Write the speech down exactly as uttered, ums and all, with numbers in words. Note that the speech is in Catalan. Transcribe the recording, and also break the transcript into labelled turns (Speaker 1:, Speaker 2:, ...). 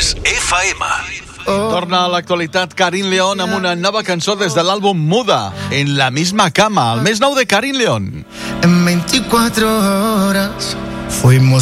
Speaker 1: tres F M.
Speaker 2: Torna a l'actualitat Carin León amb una nova cançó des de l'àlbum Muda, En la misma cama, el més nou de Carin León.
Speaker 3: En veinticuatro horas fuimos